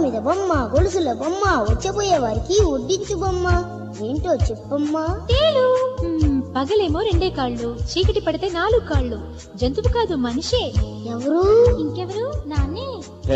మీద బొమ్మ, గొలుసుల బొమ్మ, వచ్చపోయే వారికి వడ్డించు బొమ్మ. ఏంటో చెప్పమ్మా. తేలు. పగలేమో 2 కాళ్ళు, చీకటి పడితే 4 కాళ్ళు. జంతువు కాదు, మనిషే. ఎవరు? ఇంకెవరు? నాన్నే.